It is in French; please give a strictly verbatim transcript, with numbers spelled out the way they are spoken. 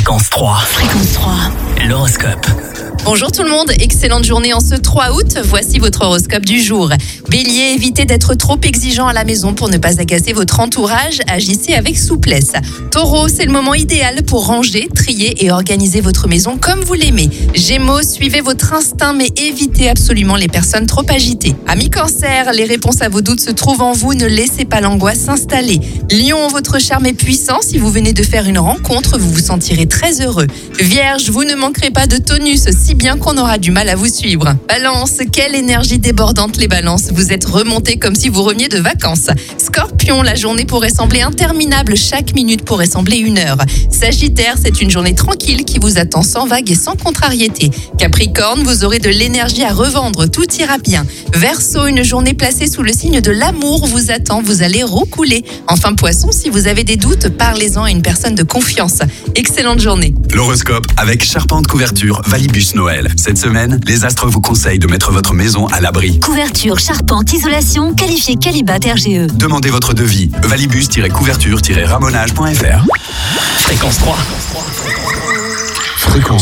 Fréquence trois. Fréquence trois. L'horoscope. Bonjour tout le monde, excellente journée en ce trois août. Voici votre horoscope du jour. Bélier, évitez d'être trop exigeant à la maison pour ne pas agacer votre entourage. Agissez avec souplesse. Taureau, c'est le moment idéal pour ranger, trier et organiser votre maison comme vous l'aimez. Gémeaux, suivez votre instinct mais évitez absolument les personnes trop agitées. Amis Cancer, les réponses à vos doutes se trouvent en vous. Ne laissez pas l'angoisse s'installer. Lion, votre charme est puissant. Si vous venez de faire une rencontre, vous vous sentirez très heureux. Vierge, vous ne manquerez pas de tonus, si bien qu'on aura du mal à vous suivre. Balance, quelle énergie débordante les balances. Vous êtes remontés comme si vous reveniez de vacances. Scorpion, la journée pourrait sembler interminable. Chaque minute pourrait sembler une heure. Sagittaire, c'est une journée tranquille qui vous attend sans vague et sans contrariété. Capricorne, vous aurez de l'énergie à revendre. Tout ira bien. Verseau, une journée placée sous le signe de l'amour vous attend. Vous allez roucouler. Enfin, Poisson, si vous avez des doutes, parlez-en à une personne de confiance. Excellente journée. L'horoscope avec Charpente Couverture Valibus Noël. Cette semaine, les astres vous conseillent de mettre votre maison à l'abri. Couverture, charpente, isolation, qualifié Qualibat R G E. Demandez votre devis. valibus-couverture-ramonage point f r. Fréquence trois. Fréquence